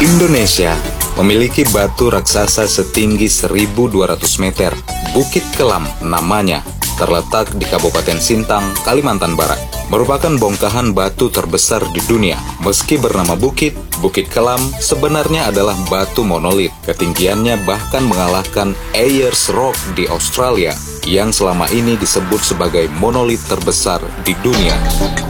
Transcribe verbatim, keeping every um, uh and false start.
Indonesia memiliki batu raksasa setinggi seribu dua ratus meter. Bukit Kelam namanya, terletak di Kabupaten Sintang, Kalimantan Barat. Merupakan bongkahan batu terbesar di dunia. Meski bernama bukit, Bukit Kelam sebenarnya adalah batu monolit. Ketinggiannya bahkan mengalahkan Ayers Rock di Australia, yang selama ini disebut sebagai monolit terbesar di dunia.